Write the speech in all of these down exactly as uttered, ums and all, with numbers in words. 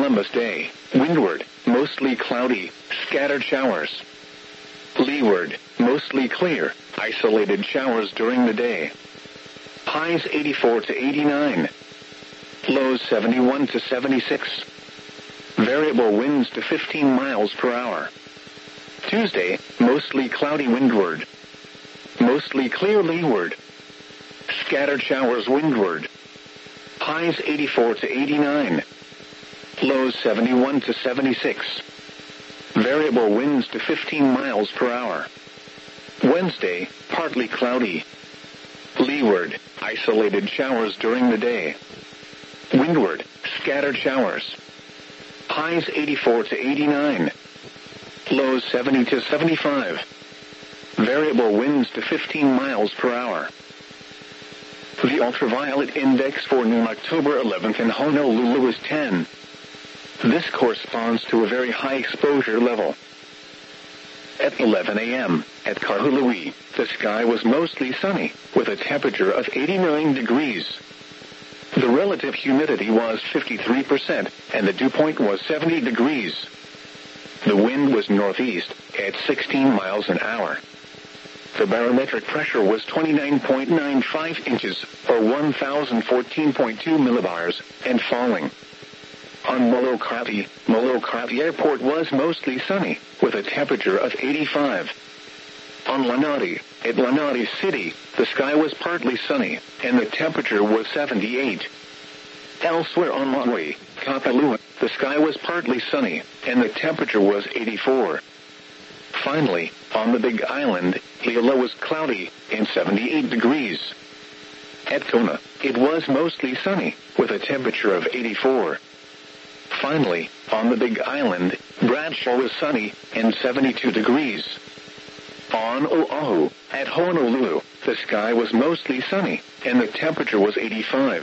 Columbus Day, windward, mostly cloudy, scattered showers. Leeward, mostly clear, isolated showers during the day. Highs eighty-four to eighty-nine. Lows seventy-one to seventy-six. Variable winds to fifteen miles per hour. Tuesday, mostly cloudy windward. Mostly clear leeward. Scattered showers windward. Highs eighty-four to eighty-nine. Lows seventy-one to seventy-six. Variable winds to fifteen miles per hour. Wednesday, partly cloudy. Leeward, isolated showers during the day. Windward, scattered showers. Highs eighty-four to eighty-nine. Lows seventy to seventy-five. Variable winds to fifteen miles per hour. The ultraviolet index for noon October eleventh in Honolulu is ten. This corresponds to a very high exposure level. At eleven a.m., at Kahului, the sky was mostly sunny, with a temperature of eighty-nine degrees. The relative humidity was fifty-three percent, and the dew point was seventy degrees. The wind was northeast, at sixteen miles an hour. The barometric pressure was twenty-nine point nine five inches, or one thousand fourteen point two millibars, and falling. On Molokai, Molokai Airport was mostly sunny, with a temperature of eighty-five. On Lanai, at Lanai City, the sky was partly sunny, and the temperature was seventy-eight. Elsewhere on Maui, Kapalua, the sky was partly sunny, and the temperature was eighty-four. Finally, on the Big Island, Hilo was cloudy, and seventy-eight degrees. At Kona, it was mostly sunny, with a temperature of eighty-four. Finally, on the Big Island, Bradshaw was sunny, and seventy-two degrees. On Oahu, at Honolulu, the sky was mostly sunny, and the temperature was eighty-five.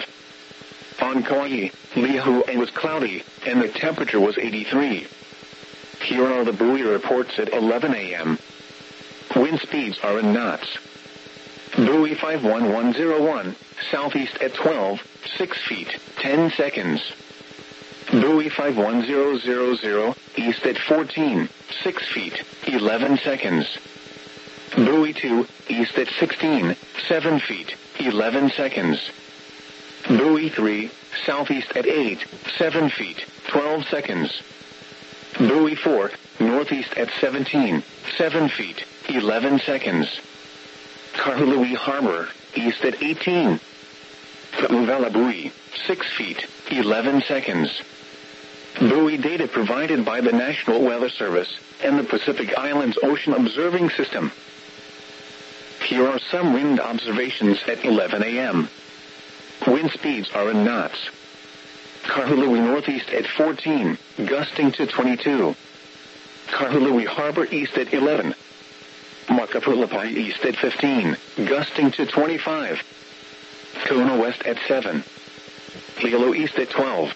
On Kauai, Lihue was cloudy, and the temperature was eighty-three. Here are the buoy reports at eleven a.m. Wind speeds are in knots. Buoy five one one zero one, southeast at twelve, six feet, ten seconds. Buoy five one zero zero zero, east at fourteen, six feet, eleven seconds. Buoy two, east at sixteen, seven feet, eleven seconds. Buoy three, southeast at eight, seven feet, twelve seconds. Buoy four, northeast at seventeen, seven feet, eleven seconds. Kahului Harbor, east at eighteen. Ka'uvala Buoy, six feet, eleven seconds. Buoy data provided by the National Weather Service and the Pacific Islands Ocean Observing System. Here are some wind observations at eleven a.m. Wind speeds are in knots. Kahului northeast at fourteen, gusting to twenty-two. Kahului Harbor east at eleven. Makapulapai east at fifteen, gusting to twenty-five. Kona west at seven. Hilo east at twelve.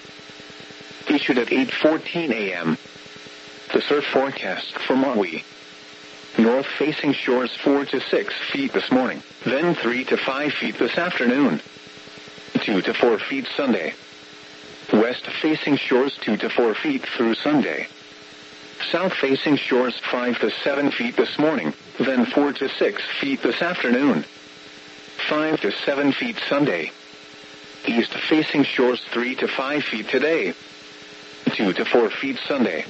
Issued at eight fourteen a.m. The surf forecast for Maui. North-facing shores four to six feet this morning, then three to five feet this afternoon. two to four feet Sunday. West-facing shores two to four feet through Sunday. South-facing shores five to seven feet this morning, then four to six feet this afternoon. five to seven feet Sunday. East-facing shores three to five feet today. two to four feet Sunday.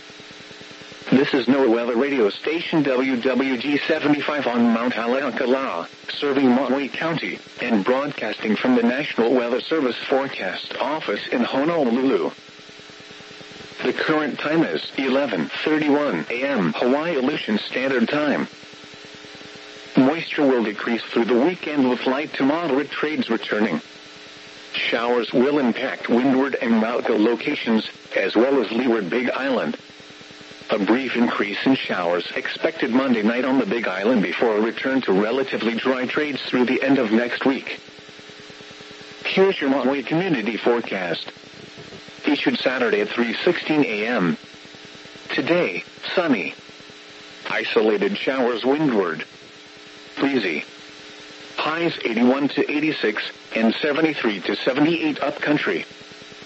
This is NOAA Weather Radio Station W W G seventy-five on Mount Haleakala, serving Maui County, and broadcasting from the National Weather Service Forecast Office in Honolulu. The current time is eleven thirty-one a.m. Hawaii Aleutian Standard Time. Moisture will decrease through the weekend with light to moderate trades returning. Showers will impact windward and Mauka locations, as well as leeward Big Island. A brief increase in showers expected Monday night on the Big Island before a return to relatively dry trades through the end of next week. Here's your Maui community forecast. Issued Saturday at three sixteen a.m. Today, sunny. Isolated showers windward. Breezy. Highs eighty-one to eighty-six and seventy-three to seventy-eight upcountry.